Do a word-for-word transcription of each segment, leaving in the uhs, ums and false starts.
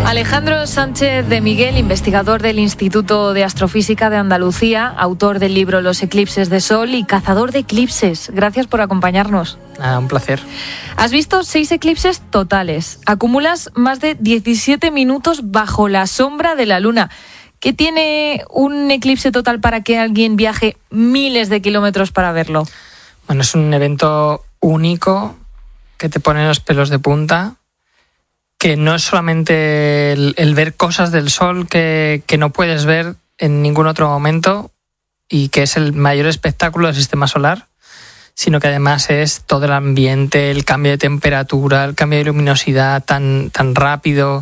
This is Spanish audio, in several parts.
Alejandro Sánchez de Miguel, investigador del Instituto de Astrofísica de Andalucía, autor del libro Los eclipses de sol y cazador de eclipses. Gracias por acompañarnos. Ah, un placer. Has visto seis eclipses totales. Acumulas más de diecisiete minutos bajo la sombra de la luna. ¿Qué tiene un eclipse total para que alguien viaje miles de kilómetros para verlo? Bueno, es un evento único que te pone los pelos de punta, que no es solamente el, el ver cosas del sol que, que no puedes ver en ningún otro momento y que es el mayor espectáculo del sistema solar, sino que además es todo el ambiente, el cambio de temperatura, el cambio de luminosidad tan, tan rápido,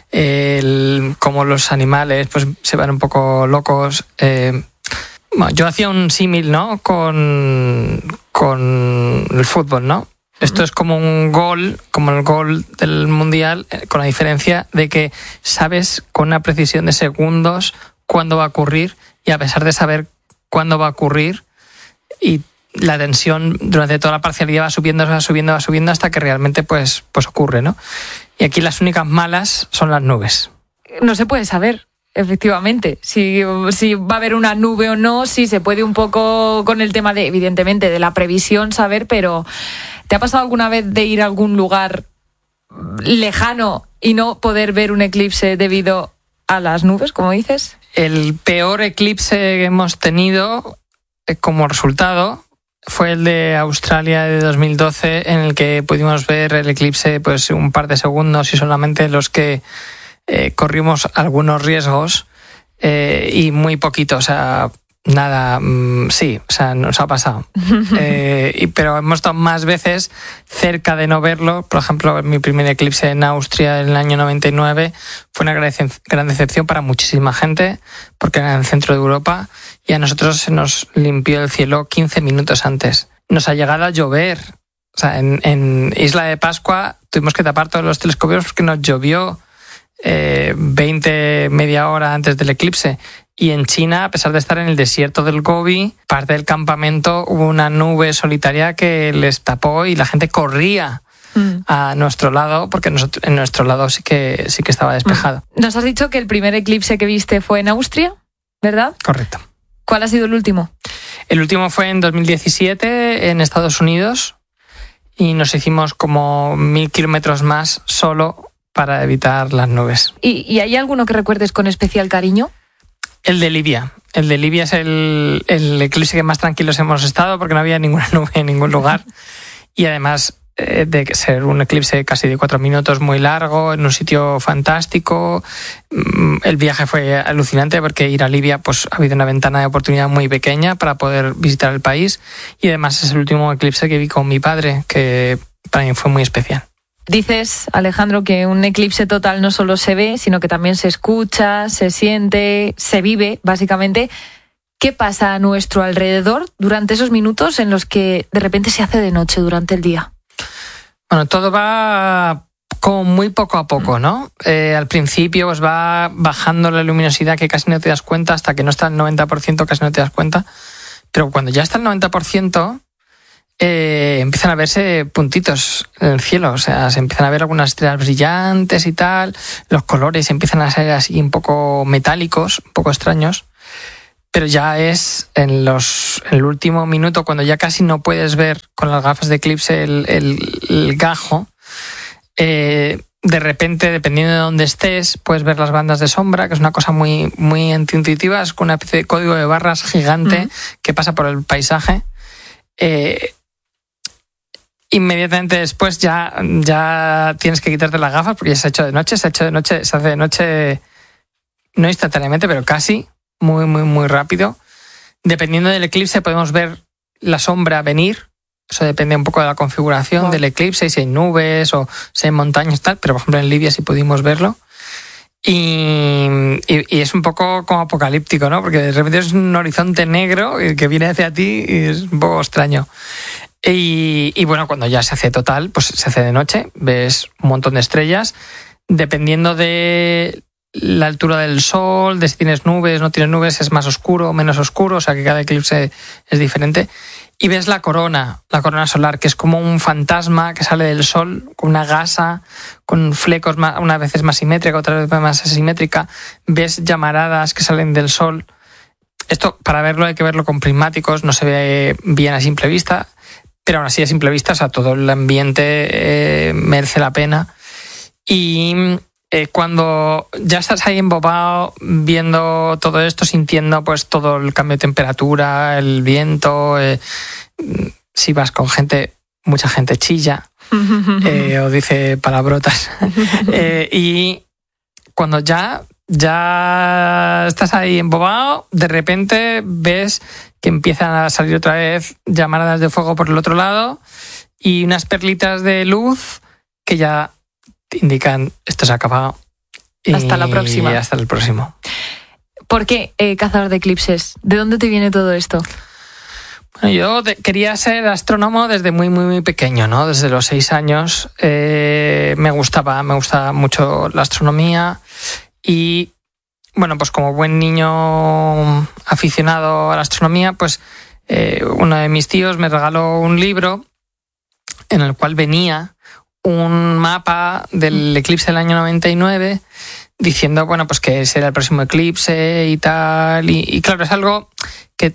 el, como los animales pues se van un poco locos. Eh, bueno, yo hacía un símil, ¿no?, con, con el fútbol, ¿no? Esto es como un gol, como el gol del Mundial, con la diferencia de que sabes con una precisión de segundos cuándo va a ocurrir, y a pesar de saber cuándo va a ocurrir, y la tensión durante toda la parcialidad va subiendo, va subiendo, va subiendo hasta que realmente pues, pues ocurre, ¿no? Y aquí las únicas malas son las nubes. No se puede saber, efectivamente, si, si va a haber una nube o no. Sí, se puede un poco con el tema de, evidentemente, de la previsión saber, pero ¿te ha pasado alguna vez de ir a algún lugar lejano y no poder ver un eclipse debido a las nubes, como dices? El peor eclipse que hemos tenido como resultado fue el de Australia de dos mil doce, en el que pudimos ver el eclipse pues un par de segundos y solamente los que eh, corrimos algunos riesgos eh, y muy poquito, o sea, nada, mmm, sí, o sea, nos ha pasado. eh, y, pero hemos estado más veces cerca de no verlo. Por ejemplo, mi primer eclipse en Austria en el año noventa y nueve fue una gran, gran decepción para muchísima gente, porque era en el centro de Europa y a nosotros se nos limpió el cielo quince minutos antes. Nos ha llegado a llover. O sea, en, en Isla de Pascua tuvimos que tapar todos los telescopios porque nos llovió eh, veinte, media hora antes del eclipse. Y en China, a pesar de estar en el desierto del Gobi, parte del campamento hubo una nube solitaria que les tapó y la gente corría mm. a nuestro lado, porque nosotros, en nuestro lado sí que, sí que estaba despejado. Nos has dicho que el primer eclipse que viste fue en Austria, ¿verdad? Correcto. ¿Cuál ha sido el último? El último fue en dos mil diecisiete en Estados Unidos y nos hicimos como mil kilómetros más solo para evitar las nubes. ¿Y, y hay alguno que recuerdes con especial cariño? El de Libia. El de Libia es el, el eclipse que más tranquilos hemos estado porque no había ninguna nube en ningún lugar. Y además eh, de ser un eclipse casi de cuatro minutos, muy largo, en un sitio fantástico. El viaje fue alucinante porque ir a Libia pues ha habido una ventana de oportunidad muy pequeña para poder visitar el país. Y además es el último eclipse que vi con mi padre, que para mí fue muy especial. Dices, Alejandro, que un eclipse total no solo se ve, sino que también se escucha, se siente, se vive, básicamente. ¿Qué pasa a nuestro alrededor durante esos minutos en los que de repente se hace de noche durante el día? Bueno, todo va como muy poco a poco, ¿no? Eh, al principio pues va bajando la luminosidad que casi no te das cuenta, hasta que no está al noventa por ciento casi no te das cuenta. Pero cuando ya está al noventa por ciento... Eh, empiezan a verse puntitos en el cielo, o sea, se empiezan a ver algunas estrellas brillantes y tal, los colores empiezan a ser así un poco metálicos, un poco extraños, pero ya es en, los, en el último minuto, cuando ya casi no puedes ver con las gafas de eclipse el, el, el gajo, eh, de repente, dependiendo de dónde estés, puedes ver las bandas de sombra, que es una cosa muy, muy intuitiva, es una especie de código de barras gigante mm. que pasa por el paisaje. Eh, Inmediatamente después ya, ya tienes que quitarte las gafas porque ya se ha hecho de noche, se ha hecho de noche, se hace de noche no instantáneamente, pero casi, muy, muy, muy rápido. Dependiendo del eclipse podemos ver la sombra venir, eso depende un poco de la configuración wow. del eclipse, si hay nubes o si hay montañas y tal, pero por ejemplo en Libia sí pudimos verlo. Y, y, y es un poco como apocalíptico, ¿no? Porque de repente es un horizonte negro que viene hacia ti y es un poco extraño. Y, y bueno, cuando ya se hace total, pues se hace de noche, ves un montón de estrellas, dependiendo de la altura del sol, de si tienes nubes, no tienes nubes, es más oscuro o menos oscuro, o sea que cada eclipse es diferente. y ves la corona, la corona solar, que es como un fantasma que sale del sol, con una gasa, con flecos más, unas veces más simétrica, otras veces más asimétrica. Ves llamaradas que salen del sol. Esto, para verlo, hay que verlo con prismáticos, no se ve bien a simple vista, pero aún así a simple vista, o sea, todo el ambiente eh, merece la pena. Y eh, cuando ya estás ahí embobado, viendo todo esto, sintiendo pues todo el cambio de temperatura, el viento, eh, si vas con gente, mucha gente chilla eh, o dice palabrotas. eh, y cuando ya, ya estás ahí embobado, de repente ves que empiezan a salir otra vez llamaradas de fuego por el otro lado y unas perlitas de luz que ya te indican esto se ha acabado. Y hasta la próxima. Hasta el próximo. ¿Por qué eh, cazador de eclipses? ¿De dónde te viene todo esto? Bueno, yo de, quería ser astrónomo desde muy, muy, muy pequeño, ¿no? Desde los seis años eh, me gustaba, me gustaba mucho la astronomía y, bueno, pues como buen niño aficionado a la astronomía, pues eh, uno de mis tíos me regaló un libro en el cual venía un mapa del eclipse del año noventa y nueve diciendo, bueno, pues que será el próximo eclipse y tal. Y, y claro, es algo que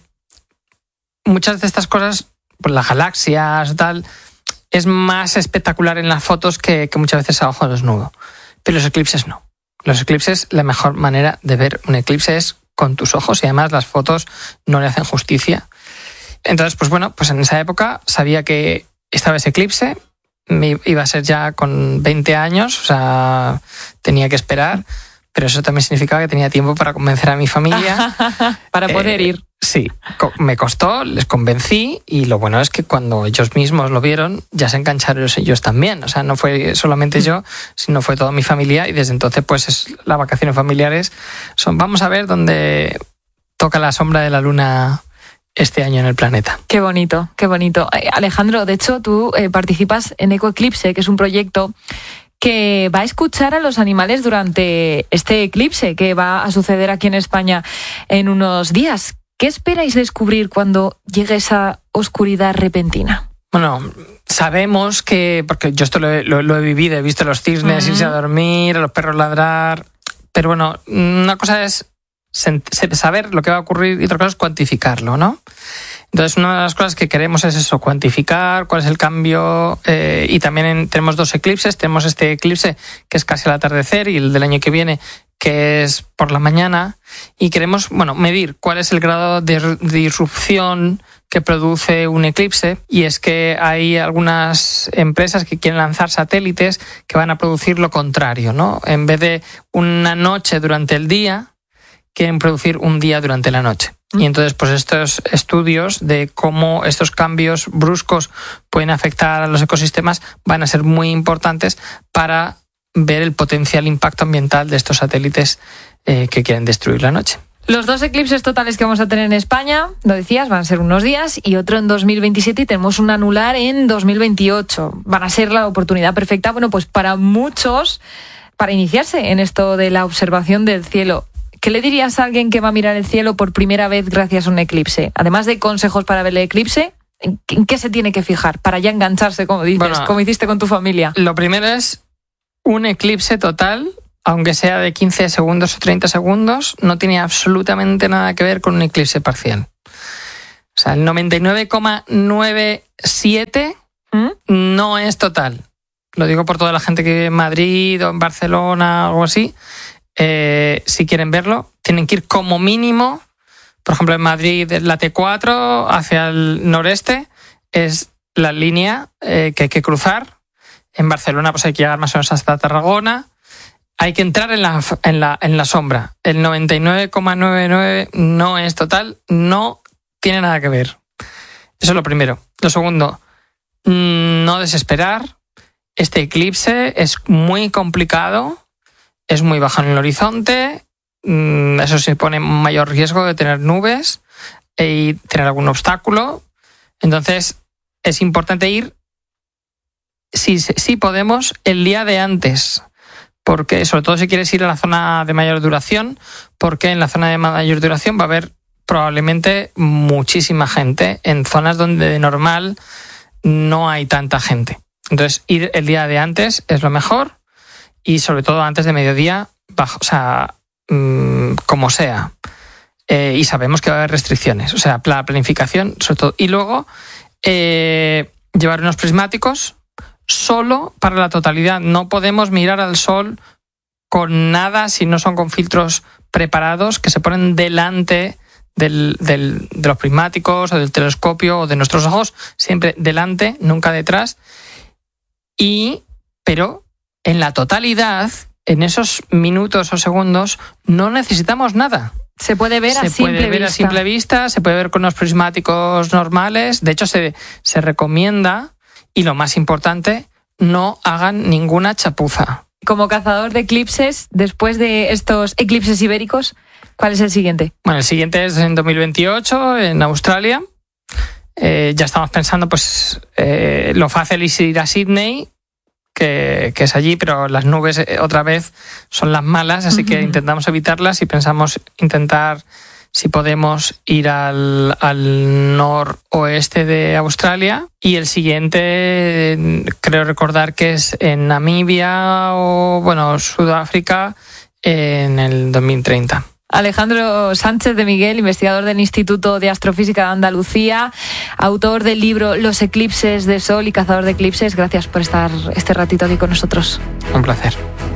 muchas de estas cosas, pues las galaxias y tal, es más espectacular en las fotos que, que muchas veces a ojo desnudo. Pero los eclipses no. Los eclipses, la mejor manera de ver un eclipse es con tus ojos y además las fotos no le hacen justicia. Entonces, pues bueno, pues en esa época sabía que estaba ese eclipse, me iba a ser ya con veinte años, o sea, tenía que esperar, pero eso también significaba que tenía tiempo para convencer a mi familia. Para poder eh, ir. Sí, me costó, les convencí y lo bueno es que cuando ellos mismos lo vieron ya se engancharon ellos también. O sea, no fue solamente yo, sino fue toda mi familia y desde entonces pues es, las vacaciones familiares son vamos a ver dónde toca la sombra de la luna este año en el planeta. Qué bonito, qué bonito. Eh, Alejandro, de hecho tú eh, participas en Ecoeclipse, que es un proyecto que va a escuchar a los animales durante este eclipse que va a suceder aquí en España en unos días. ¿Qué esperáis descubrir cuando llegue esa oscuridad repentina? Bueno, sabemos que, porque yo esto lo he, lo, lo he vivido, he visto a los cisnes uh-huh. irse a dormir, a los perros ladrar, pero bueno, una cosa es saber lo que va a ocurrir y otra cosa es cuantificarlo, ¿no? Entonces, una de las cosas que queremos es eso, cuantificar cuál es el cambio eh, y también en, tenemos dos eclipses, tenemos este eclipse que es casi al atardecer y el del año que viene que es por la mañana y queremos, bueno, medir cuál es el grado de disrupción que produce un eclipse y es que hay algunas empresas que quieren lanzar satélites que van a producir lo contrario, ¿no? En vez de una noche durante el día, quieren producir un día durante la noche. Y entonces, pues estos estudios de cómo estos cambios bruscos pueden afectar a los ecosistemas van a ser muy importantes para ver el potencial impacto ambiental de estos satélites eh, que quieren destruir la noche. Los dos eclipses totales que vamos a tener en España, lo decías, van a ser unos días y otro en dos mil veintisiete y tenemos un anular en dos mil veintiocho. Van a ser la oportunidad perfecta, bueno, pues para muchos, para iniciarse en esto de la observación del cielo. ¿Qué le dirías a alguien que va a mirar el cielo por primera vez gracias a un eclipse? Además de consejos para ver el eclipse, ¿en qué se tiene que fijar para ya engancharse, como dices, bueno, como hiciste con tu familia? Lo primero es un eclipse total, aunque sea de quince segundos o treinta segundos, no tiene absolutamente nada que ver con un eclipse parcial. O sea, el noventa y nueve coma noventa y siete ¿Mm? No es total. Lo digo por toda la gente que vive en Madrid o en Barcelona o algo así. Eh, si quieren verlo, tienen que ir como mínimo, por ejemplo en Madrid la T cuatro hacia el noreste es la línea eh, que hay que cruzar. En Barcelona pues hay que llegar más o menos hasta Tarragona. Hay que entrar en la, en la, en la sombra. El noventa y nueve coma noventa y nueve no es total, no tiene nada que ver. Eso es lo primero. Lo segundo, no desesperar. Este eclipse es muy complicado. Es muy bajo en el horizonte, eso se pone mayor riesgo de tener nubes y tener algún obstáculo. Entonces, es importante ir, si, si podemos, el día de antes, porque sobre todo si quieres ir a la zona de mayor duración, porque en la zona de mayor duración va a haber probablemente muchísima gente en zonas donde de normal no hay tanta gente. Entonces, ir el día de antes es lo mejor y sobre todo antes de mediodía, bajo, o sea, mmm, como sea. Eh, y sabemos que va a haber restricciones, o sea, la planificación sobre todo. Y luego, eh, llevar unos prismáticos solo para la totalidad. No podemos mirar al sol con nada si no son con filtros preparados que se ponen delante del, del, de los prismáticos o del telescopio o de nuestros ojos, siempre delante, nunca detrás. Y, pero en la totalidad, en esos minutos o segundos, no necesitamos nada. Se puede ver se a simple puede ver vista. a simple vista, se puede ver con unos prismáticos normales. De hecho, se, se recomienda, y lo más importante, no hagan ninguna chapuza. Como cazador de eclipses, después de estos eclipses ibéricos, ¿cuál es el siguiente? Bueno, el siguiente es en dos mil veintiocho, en Australia. Eh, ya estamos pensando, pues, eh, lo fácil es ir a Sydney, que, que es allí, pero las nubes eh, otra vez son las malas, así uh-huh. que intentamos evitarlas y pensamos intentar, si podemos, ir al, al noroeste de Australia. Y el siguiente, creo recordar que es en Namibia o, bueno, Sudáfrica, en el dos mil treinta. Alejandro Sánchez de Miguel, investigador del Instituto de Astrofísica de Andalucía, autor del libro Los eclipses de sol y cazador de eclipses. Gracias por estar este ratito aquí con nosotros. Un placer.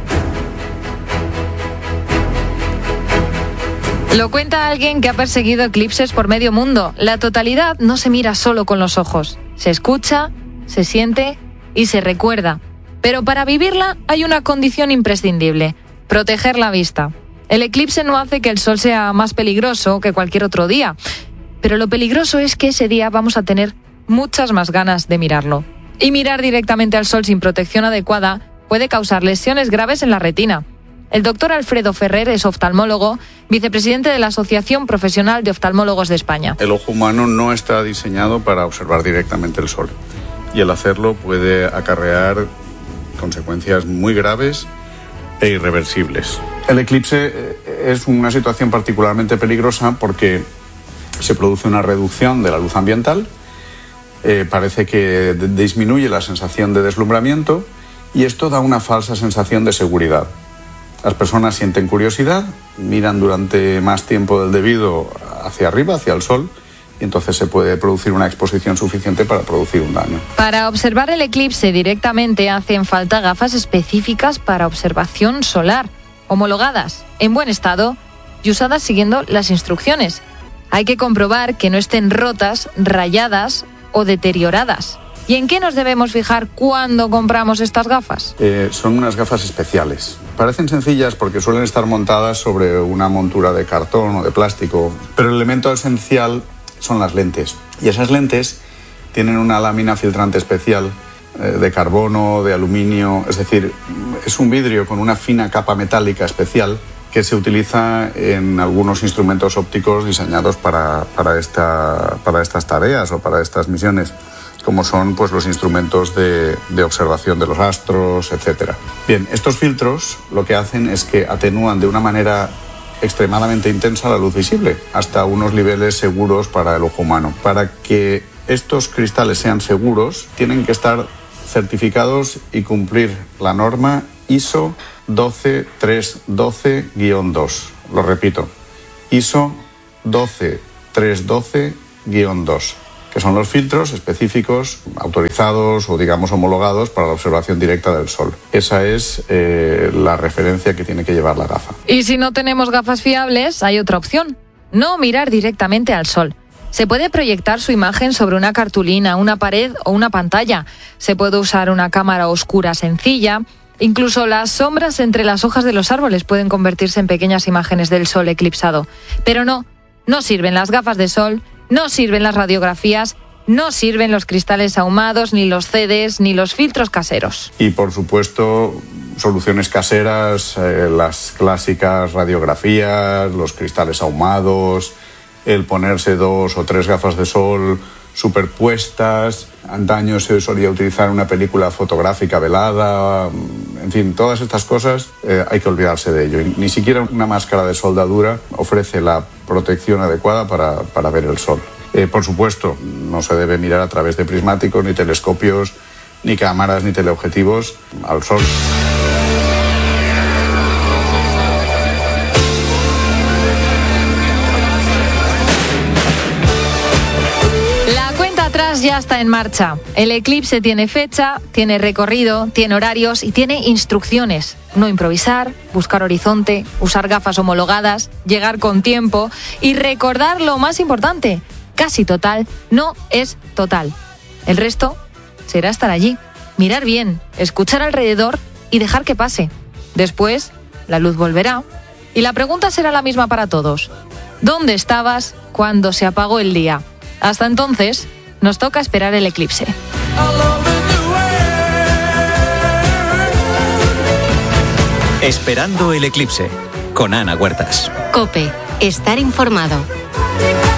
Lo cuenta alguien que ha perseguido eclipses por medio mundo. La totalidad no se mira solo con los ojos. Se escucha, se siente y se recuerda. Pero para vivirla hay una condición imprescindible: proteger la vista. El eclipse no hace que el sol sea más peligroso que cualquier otro día, pero lo peligroso es que ese día vamos a tener muchas más ganas de mirarlo. Y mirar directamente al sol sin protección adecuada puede causar lesiones graves en la retina. El doctor Alfredo Ferrer es oftalmólogo, vicepresidente de la Asociación Profesional de Oftalmólogos de España. El ojo humano no está diseñado para observar directamente el sol, y el hacerlo puede acarrear consecuencias muy graves e irreversibles. El eclipse es una situación particularmente peligrosa porque se produce una reducción de la luz ambiental, eh, parece que disminuye la sensación de deslumbramiento y esto da una falsa sensación de seguridad. Las personas sienten curiosidad, miran durante más tiempo del debido hacia arriba, hacia el sol, y entonces se puede producir una exposición suficiente para producir un daño. Para observar el eclipse directamente hacen falta gafas específicas para observación solar, homologadas, en buen estado y usadas siguiendo las instrucciones. Hay que comprobar que no estén rotas, rayadas o deterioradas. ¿Y en qué nos debemos fijar cuando compramos estas gafas? Eh, son unas gafas especiales. Parecen sencillas porque suelen estar montadas sobre una montura de cartón o de plástico, pero el elemento esencial son las lentes. Y esas lentes tienen una lámina filtrante especial eh, de carbono, de aluminio, es decir, es un vidrio con una fina capa metálica especial que se utiliza en algunos instrumentos ópticos diseñados para, para, esta, para estas tareas o para estas misiones, como son pues, los instrumentos de, de observación de los astros, etcétera. Bien, estos filtros lo que hacen es que atenúan de una manera extremadamente intensa la luz visible, hasta unos niveles seguros para el ojo humano. Para que estos cristales sean seguros, tienen que estar certificados y cumplir la norma I S O doce mil trescientos doce guión dos. Lo repito, I S O doce mil trescientos doce guión dos, que son los filtros específicos autorizados o, digamos, homologados para la observación directa del sol. Esa es eh, la referencia que tiene que llevar la gafa. Y si no tenemos gafas fiables, hay otra opción: no mirar directamente al sol. Se puede proyectar su imagen sobre una cartulina, una pared o una pantalla. Se puede usar una cámara oscura sencilla. Incluso las sombras entre las hojas de los árboles pueden convertirse en pequeñas imágenes del sol eclipsado. Pero no, no sirven las gafas de sol, no sirven las radiografías, no sirven los cristales ahumados, ni los C Ds, ni los filtros caseros. Y por supuesto, soluciones caseras, eh, las clásicas radiografías, los cristales ahumados, el ponerse dos o tres gafas de sol superpuestas. Antaño se solía utilizar una película fotográfica velada. En fin, todas estas cosas eh, hay que olvidarse de ello. Ni siquiera una máscara de soldadura ofrece la protección adecuada para, para ver el sol. Eh, por supuesto, no se debe mirar a través de prismáticos, ni telescopios, ni cámaras, ni teleobjetivos al sol. La cuenta atrás ya está en marcha. El eclipse tiene fecha, tiene recorrido, tiene horarios y tiene instrucciones. No improvisar, buscar horizonte, usar gafas homologadas, llegar con tiempo y recordar lo más importante: casi total no es total. El resto será estar allí, mirar bien, escuchar alrededor y dejar que pase. Después, la luz volverá y la pregunta será la misma para todos: ¿dónde estabas cuando se apagó el día? Hasta entonces, nos toca esperar el eclipse. Esperando el eclipse, con Ana Huertas. COPE. Estar informado.